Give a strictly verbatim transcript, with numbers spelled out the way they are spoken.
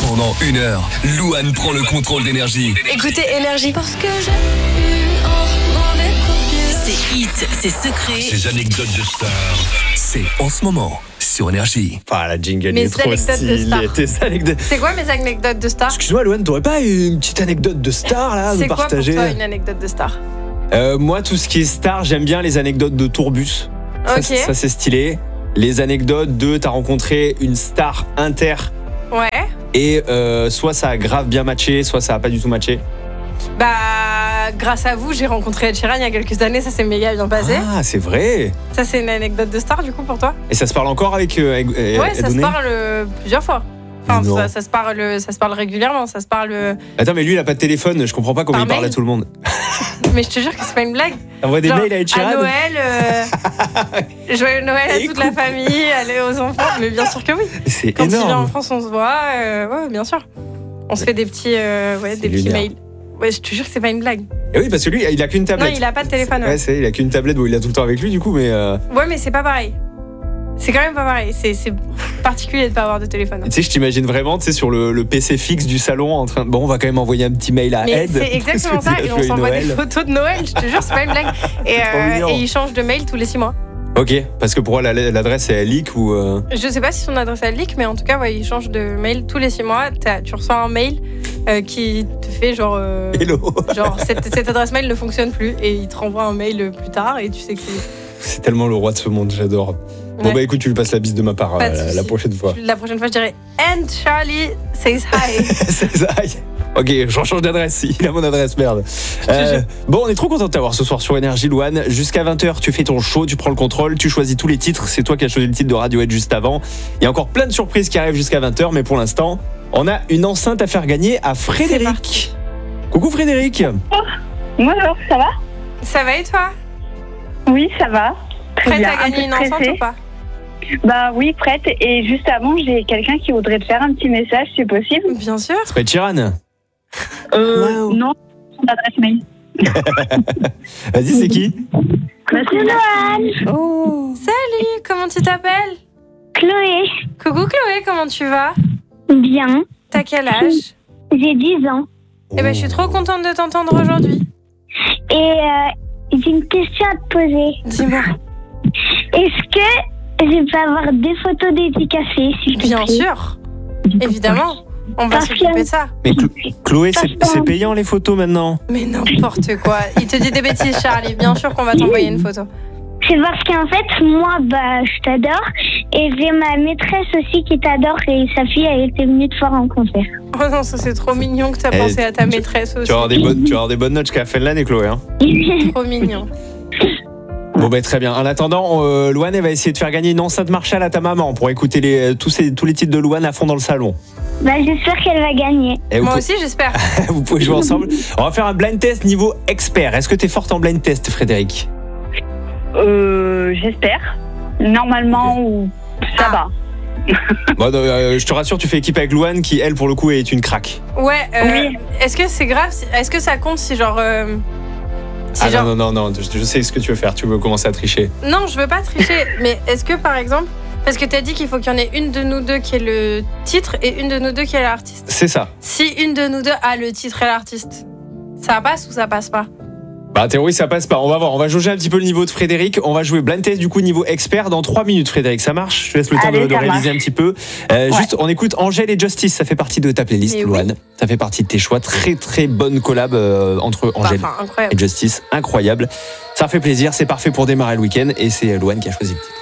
Pendant une heure, Louane prend le contrôle d'Énergie. Écoutez Énergie. Parce que j'ai eu un mauvais copieur. Ses hits, ses secrets. Ses anecdotes de stars. C'est en ce moment sur Énergie. Ah, la jingle Mes est trop anecdotes de stylée. stars. Tes anecdotes. C'est quoi mes anecdotes de star? Excuse-moi, Louane, t'aurais pas une petite anecdote de star là à C'est nous quoi partager? pour toi une anecdote de star? Euh, Moi, tout ce qui est star, j'aime bien les anecdotes de tourbus. Ça, Ok. c'est- ça, c'est stylé. Les anecdotes de t'as rencontré une star inter Ouais. et euh, soit ça a grave bien matché, soit ça a pas du tout matché. Bah, grâce à vous, j'ai rencontré Ed Sheeran il y a quelques années, ça s'est méga bien passé. Ah, c'est vrai. Ça, c'est une anecdote de star du coup pour toi? Et ça se parle encore avec, euh, avec euh, Ouais, ça se Edouné parle euh, plusieurs fois. Enfin, Non. ça, ça se parle, ça se parle régulièrement, ça se parle. euh, Attends, mais lui, il a pas de téléphone. Je comprends pas comment Par il parle mail à tout le monde. Mais je te jure que c'est pas une blague. T'envoies des Genre, mails à Ed Sheeran. À Noël, euh, joyeux Noël à toute la famille, aller aux enfants. Mais bien sûr que oui. C'est Quand il vient en énorme. France, on se voit. euh, ouais, bien sûr. On se fait des petits, euh, ouais, C'est des petits lunaire. mails. Ouais, je te jure que c'est pas une blague. Et oui, parce que lui, il a qu'une Non, tablette. il a pas de téléphone. Ouais, Ouais, c'est, il a qu'une tablette où il a tout le temps avec lui, du coup, mais. euh, ouais mais c'est pas pareil. C'est quand même pas pareil. C'est, c'est particulier de pas avoir de téléphone. Tu sais, je t'imagine vraiment, tu sais, sur le, le P C fixe du salon, en train de. Bon, on va quand même envoyer un petit mail à Mais Ed. c'est exactement parce que ça. c'est Et la on joyeux s'envoie des Noël. photos de Noël. Je te jure, c'est pas une blague. Et, trop euh, mignon. et il change de mail tous les six mois. Ok, parce que pour elle, la- l'adresse est leak ou. euh, Je sais pas si son adresse est leak, mais en tout cas, ouais, il change de mail tous les six mois. T'as- tu reçois un mail euh, qui te fait genre. euh, Hello. genre, cette, cette adresse mail ne fonctionne plus et il te renvoie un mail plus tard et tu sais que c'est. C'est tellement le roi de ce monde, j'adore. Bon, Ouais. bah écoute, tu lui passes la bise de ma part Pas de euh, la, souci. la prochaine fois. La prochaine fois, je dirais And Charlie says hi. C'est ça. Ok, je change d'adresse. Il a mon adresse, merde. Euh, bon, on est trop content de t'avoir ce soir sur Énergie, Louane. Jusqu'à vingt heures, tu fais ton show, tu prends le contrôle, tu choisis tous les titres. C'est toi qui as choisi le titre de Radiohead juste avant. Il y a encore plein de surprises qui arrivent jusqu'à vingt heures, mais pour l'instant, on a une enceinte à faire gagner à Frédéric. Coucou Frédéric. Bonjour, ça va? Ça va et toi? Oui, ça va. Très Prête bien. à Un gagner peu une enceinte stressée. ou pas? Bah oui, prête. Et juste avant, j'ai quelqu'un qui voudrait te faire un petit message, c'est possible? Bien sûr. C'est pas Chiran. Euh, Wow. non, son adresse mail. Vas-y, c'est qui? Coucou Loane. Oh. Salut, comment tu t'appelles? Chloé. Coucou Chloé, comment tu vas? Bien. T'as quel âge? J'ai dix ans. Eh ben, je suis trop contente de t'entendre aujourd'hui. Et euh, j'ai une question à te poser. Dis-moi. Est-ce que je peux avoir des photos dédicacées, s'il te Bien plaît? sûr, évidemment. On va Parce s'occuper que- de ça. Mais Clo- Chloé, c'est, c'est payant les photos maintenant. Mais n'importe quoi. Il te dit des bêtises, Charlie. Bien sûr qu'on va t'envoyer une photo. C'est parce qu'en fait, moi, bah, je t'adore. Et j'ai ma maîtresse aussi qui t'adore. Et sa fille, elle était venue te voir en concert. Oh non, ça c'est trop mignon que t'as Eh, pensé à ta tu- maîtresse aussi. Tu vas avoir des bonnes, tu vas avoir des bonnes notes jusqu'à la fin de l'année, Chloé. Hein. Trop mignon. Bon, bah, très bien. En attendant, euh, Louane, elle va essayer de faire gagner une enceinte Marshall à ta maman pour écouter les, tous, ces, tous les titres de Louane à fond dans le salon. Bah, j'espère qu'elle va gagner. Et vous, Moi pouvez, aussi, j'espère. vous pouvez jouer ensemble. On va faire un blind test niveau expert. Est-ce que t'es forte en blind test, Frédéric? Euh, j'espère. Normalement, ou ça Ah. va. Bon, euh, je te rassure, tu fais équipe avec Louane qui, elle, pour le coup, est une craque. Ouais. euh, Oui. Est-ce que c'est grave si- Est-ce que ça compte si genre. euh, si Ah genre... non, non, non, non, je, je sais ce que tu veux faire. Tu veux commencer à tricher. Non, je veux pas tricher. Mais est-ce que par exemple. Parce que t'as dit qu'il faut qu'il y en ait une de nous deux qui ait le titre et une de nous deux qui est l'artiste. C'est ça. Si une de nous deux a le titre et l'artiste, ça passe ou ça passe pas? Bah, en théorie, ça passe pas. On va voir. On va jauger un petit peu le niveau de Frédéric. On va jouer blind test, du coup, niveau expert dans trois minutes, Frédéric. Ça marche? Je te laisse le temps Allez, de, de ça réaliser marche. un petit peu. Euh, Juste, on écoute Angèle et Justice. Ça fait partie de ta playlist, Mais oui. Louane. Ça fait partie de tes choix. Très, très bonne collab euh, entre Bah, Angèle Enfin, incroyable. et Justice. Incroyable. Ça fait plaisir. C'est parfait pour démarrer le week-end. Et c'est Louane qui a choisi le titre.